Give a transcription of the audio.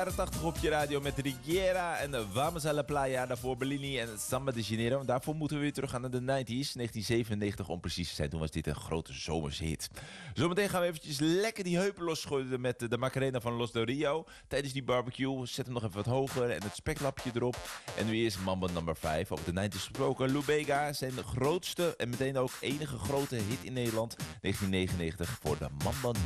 Jaren 80 op je radio met Riviera en Vamos a la Playa. Daarvoor Bellini en Samba de Janeiro. Daarvoor moeten we weer terug aan de 90s. 1997 om precies te zijn. Toen was dit een grote zomershit. Zometeen gaan we eventjes lekker die heupen losschudden met de Macarena van Los Del Rio. Tijdens die barbecue. Zet hem nog even wat hoger en het speklapje erop. En nu eerst Mambo nummer 5. Over de 90s gesproken. Lou Bega, zijn grootste en meteen ook enige grote hit in Nederland. 1999 voor de Mambo